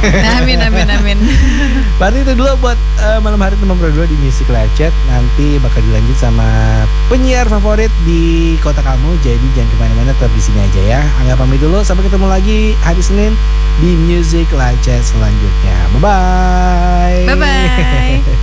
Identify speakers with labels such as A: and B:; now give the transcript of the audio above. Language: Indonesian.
A: Amin, amin, amin.
B: Berarti itu dulu buat malam hari teman berdua di Music Live Chat. Nanti bakal dilanjut sama penyiar favorit di kota kamu. Jadi jangan kemana-mana, tetap di sini aja ya. Angga pamit dulu, sampai ketemu lagi hari Senin di Music Live Chat selanjutnya. Bye bye.
A: Bye bye.